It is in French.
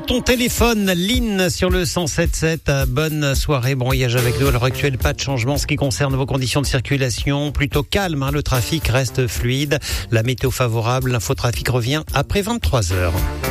ton téléphone, Lynn sur le 107.7. Bonne soirée, bon voyage avec nous. À l'heure actuelle, pas de changement en ce qui concerne vos conditions de circulation. Plutôt calme, le trafic reste fluide. La météo favorable, l'infotrafic revient après 23h.